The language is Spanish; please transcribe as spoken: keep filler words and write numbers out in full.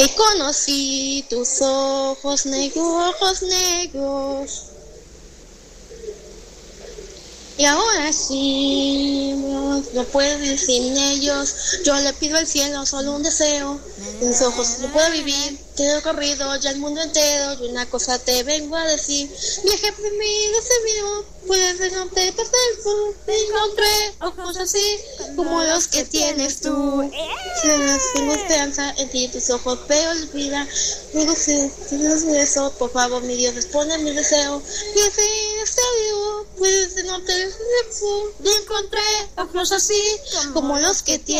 Y conocí tus ojos negros, ojos negros. Y ahora sí, no puedo vivir sin ellos. Yo le pido al cielo solo un deseo. En sus ojos no puedo vivir. Te he recorrido ya el mundo entero. Y una cosa te vengo a decir. Viajé por mí, decidido. Puedes dejarte perder. Encontré ojos así como los que tienes tú. Tengo esperanza en ti, tus ojos veo olvida. Digo si tienes eso, por favor mi Dios responde a mi deseo. Y si está vivo, puedes dejarte perder. Y encontré ojos así como los que tienes.